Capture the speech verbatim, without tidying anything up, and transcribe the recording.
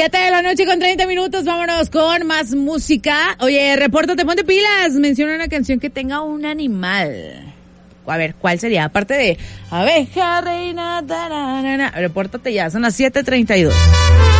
Siete de la noche con treinta minutos, vámonos con más música. Oye, repórtate, ponte pilas, menciona una canción que tenga un animal. A ver, ¿cuál sería? Aparte de abeja, reina, tararana. Repórtate ya, son las siete treinta y dos.